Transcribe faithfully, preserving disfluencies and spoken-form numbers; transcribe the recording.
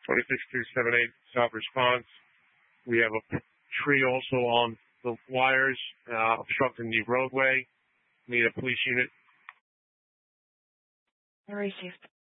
twenty-six two seven eight, South response. We have a tree also on the wires, uh, obstructing the roadway. Need a police unit. Received.